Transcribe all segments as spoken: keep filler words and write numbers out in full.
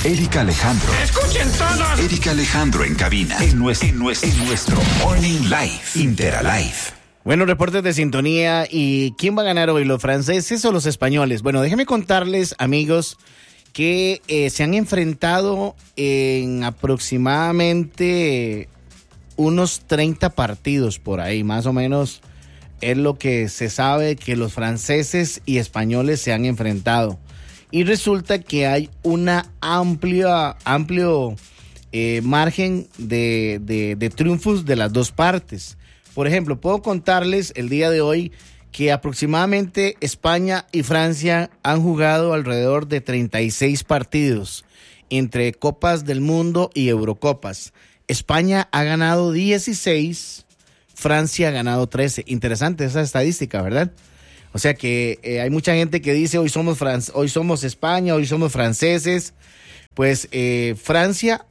Erika Alejandro. ¡Escuchen todos! Erika Alejandro en cabina. En nuestro, en nuestro, en nuestro Morning Live. Interalive. Bueno, reportes de sintonía. ¿Y quién va a ganar hoy, los franceses o los españoles? Bueno, déjenme contarles, amigos, que eh, se han enfrentado en aproximadamente unos treinta partidos por ahí, más o menos es lo que se sabe que los franceses y españoles se han enfrentado. Y resulta que hay una amplia, amplio eh, margen de, de, de triunfos de las dos partes. Por ejemplo, puedo contarles el día de hoy que aproximadamente España y Francia han jugado alrededor de treinta y seis partidos entre Copas del Mundo y Eurocopas. España ha ganado dieciséis, Francia ha ganado trece. Interesante esa estadística, ¿verdad? O sea que eh, hay mucha gente que dice hoy somos Fran- hoy somos España, hoy somos franceses. Pues eh, Francia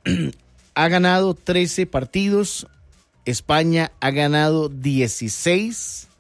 ha ganado trece partidos, España ha ganado dieciséis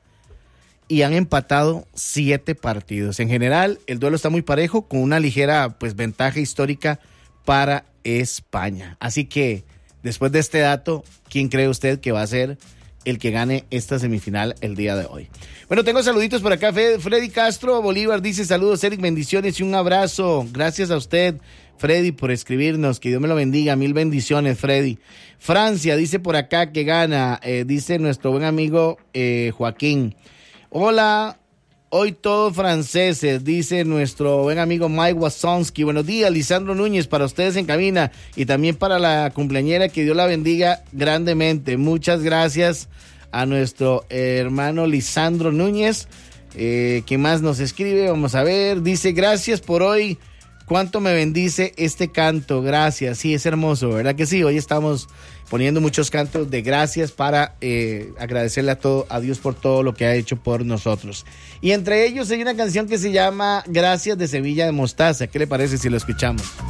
y han empatado siete partidos. En general, el duelo está muy parejo, con una ligera pues ventaja histórica para España. Así que, después de este dato, ¿quién cree usted que va a ser el que gane esta semifinal el día de hoy? Bueno, tengo saluditos por acá. Freddy Castro Bolívar dice: saludos, Eric, bendiciones y un abrazo. Gracias a usted, Freddy, por escribirnos. Que Dios me lo bendiga. Mil bendiciones, Freddy. Francia dice por acá que gana. Eh, dice nuestro buen amigo eh, Joaquín. Hola, hoy todos franceses, dice nuestro buen amigo Mike Wasonsky. Buenos días, Lisandro Núñez, para ustedes en cabina y también para la cumpleañera, que Dios la bendiga grandemente. Muchas gracias a nuestro hermano Lisandro Núñez. Eh, ¿Qué más nos escribe? Vamos a ver. Dice: gracias por hoy. ¿Cuánto me bendice este canto? Gracias. Sí, es hermoso, ¿verdad que sí? Hoy estamos poniendo muchos cantos de gracias para eh, agradecerle a todo, a Dios por todo lo que ha hecho por nosotros. Y entre ellos hay una canción que se llama Gracias, de Sevilla de Mostaza. ¿Qué le parece si lo escuchamos?